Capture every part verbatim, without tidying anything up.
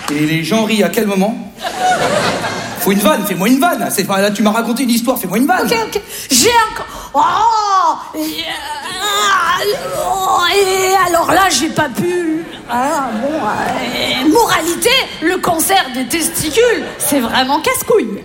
Et les gens rient à quel moment? Faut une vanne, fais-moi une vanne. C'est pas là, tu m'as raconté une histoire, fais-moi une vanne. Ok, ok. J'ai encore. Oh et, et alors là, j'ai pas pu. Ah bon. Euh, moralité, le cancer des testicules, c'est vraiment casse-couille.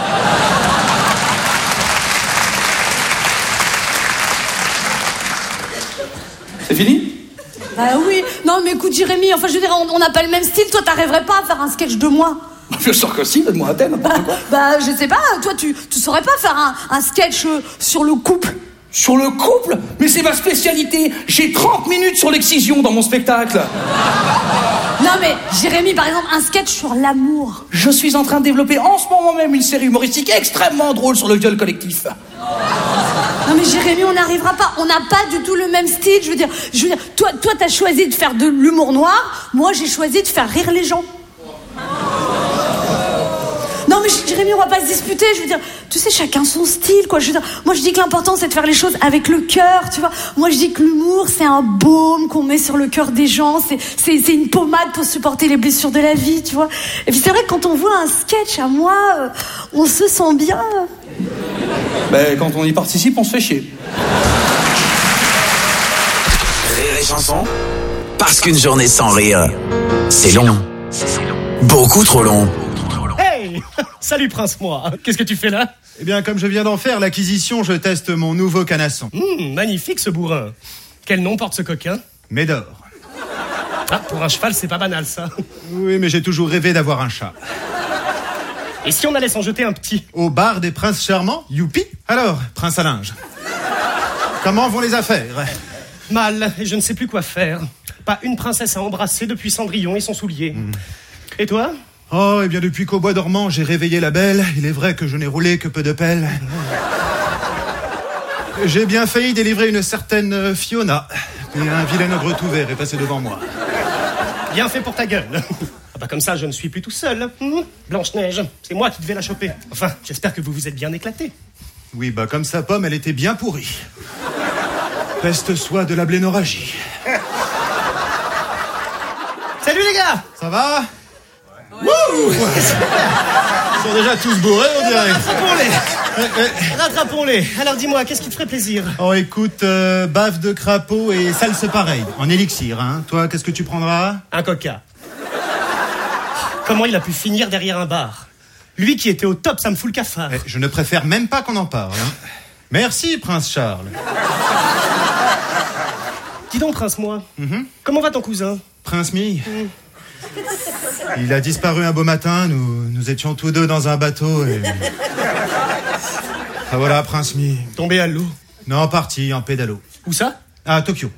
C'est fini? Bah oui. Non, mais écoute, Jérémy, enfin, je veux dire, on n'a pas le même style. Toi, t'arriverais pas à faire un sketch de moi. Je sors que si, donne-moi un thème. Bah, bah, je sais pas, toi, tu, tu saurais pas faire un, un sketch euh, sur le couple? Sur le couple? Mais c'est ma spécialité. J'ai trente minutes sur l'excision dans mon spectacle. Non, mais, Jérémy, par exemple, un sketch sur l'amour. Je suis en train de développer en ce moment même une série humoristique extrêmement drôle sur le viol collectif. Non, mais Jérémy, on n'arrivera pas. On n'a pas du tout le même style. Je veux dire, je veux dire, toi, toi, t'as choisi de faire de l'humour noir. Moi, j'ai choisi de faire rire les gens. Non, mais Jérémy, on va pas se disputer. Je veux dire, tu sais, chacun son style, quoi. Je veux dire, moi, je dis que l'important, c'est de faire les choses avec le cœur, tu vois. Moi, je dis que l'humour, c'est un baume qu'on met sur le cœur des gens. C'est, c'est, c'est une pommade pour supporter les blessures de la vie, tu vois. Et puis, c'est vrai que quand on voit un sketch à moi, euh, on se sent bien. Ben, quand on y participe, on se fait chier. Rire et chanson, parce qu'une journée sans rire, c'est long. Beaucoup trop long. Hey! Salut Prince-moi, qu'est-ce que tu fais là? Eh bien, comme je viens d'en faire l'acquisition, je teste mon nouveau canasson. Mmh, magnifique ce bourrin. Quel nom porte ce coquin? Médor. Ah, pour un cheval, c'est pas banal ça. Oui, mais j'ai toujours rêvé d'avoir un chat. Et si on allait s'en jeter un petit? Au bar des princes charmants, youpi. Alors, prince à linge, comment vont les affaires? Mal, et je ne sais plus quoi faire. Pas une princesse à embrasser depuis Cendrillon et son soulier. Mmh. Et toi? Oh, eh bien, depuis qu'au bois dormant, j'ai réveillé la belle, il est vrai que je n'ai roulé que peu de pelles. J'ai bien failli délivrer une certaine Fiona. Et un vilain ogre tout vert est passé devant moi. Bien fait pour ta gueule. Ah bah comme ça, je ne suis plus tout seul. Mmh. Blanche-Neige, c'est moi qui devais la choper. Enfin, j'espère que vous vous êtes bien éclatés. Oui, bah comme sa pomme, elle était bien pourrie. Peste soit de la blénorragie. Salut les gars! Ça va? Wouh! Ils sont déjà tous bourrés, on dirait. Rattrapons-les! Eh, eh. Rattrapons-les! Alors dis-moi, qu'est-ce qui te ferait plaisir? Oh, écoute, euh, bave de crapaud et salse pareil, en élixir, hein. Toi, qu'est-ce que tu prendras? Un coca. Comment il a pu finir derrière un bar? Lui qui était au top, ça me fout le cafard. Eh, je ne préfère même pas qu'on en parle, hein. Merci, Prince Charles. Dis donc, Prince-moi, Mm-hmm. comment va ton cousin? Prince Mi. Mm. Il a disparu un beau matin, nous, nous étions tous deux dans un bateau et... Ah voilà, Prince Mi. Tombé à l'eau. Non, parti, en pédalo. Où ça? À Tokyo.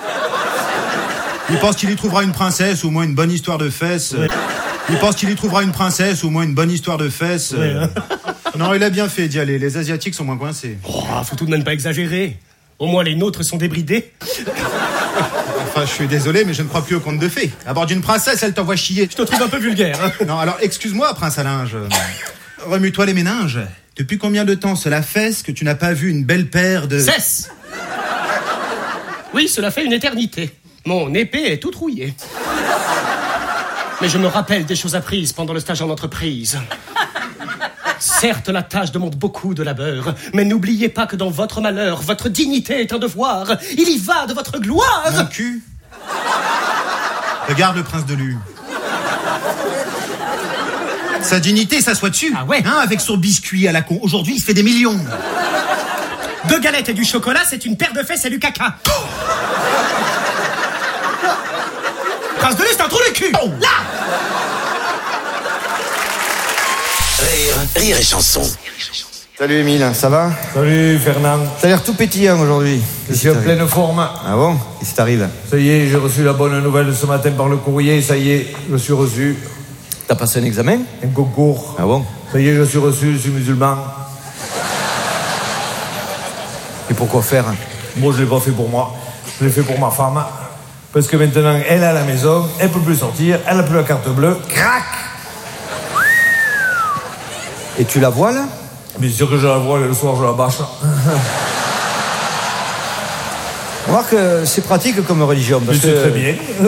Il pense qu'il y trouvera une princesse, ou au moins une bonne histoire de fesses. Ouais. Il pense qu'il y trouvera une princesse, ou au moins une bonne histoire de fesses. Ouais, hein. Non, il a bien fait d'y aller. Les Asiatiques sont moins coincés. Oh, faut tout de même pas exagérer. Au moins les nôtres sont débridés. Enfin, je suis désolé, mais je ne crois plus au conte de fées. À bord d'une princesse, elle t'envoie chier. Je te trouve un peu vulgaire. Hein. Non, alors excuse-moi, prince à linge. Remue-toi les méninges. Depuis combien de temps cela fait que tu n'as pas vu une belle paire de... Cesse! Oui, cela fait une éternité. Mon épée est toute rouillée. Mais je me rappelle des choses apprises pendant le stage en entreprise. Certes, la tâche demande beaucoup de labeur, mais n'oubliez pas que dans votre malheur, votre dignité est un devoir. Il y va de votre gloire. Mon cul. Regarde le prince de Lu. Sa dignité s'assoit dessus. Ah ouais? Hein, avec son biscuit à la con. Aujourd'hui, il se fait des millions. Deux galettes et du chocolat, c'est une paire de fesses et du caca. Prince de Lu, c'est un trou de cul. Oh. Là. Rire, rire et chanson. Salut Émile, ça va? Salut Fernand. T'as l'air tout pétillant aujourd'hui. Je suis en pleine forme. Ah bon? Qu'est-ce qui t'arrive? Ça y est, j'ai reçu la bonne nouvelle ce matin par le courrier. Ça y est, je suis reçu. T'as passé un examen? Un concours. Ah bon? Ça y est, je suis reçu, je suis musulman. Et pourquoi faire? Moi, je l'ai pas fait pour moi. Je l'ai fait pour ma femme. Parce que maintenant, elle est à la maison, elle peut plus sortir, elle a plus la carte bleue. Crac! Et tu la vois là? Bien sûr que je la vois, le soir je la bâche. On voit que c'est pratique comme religion. Parce Mais c'est que... très bien.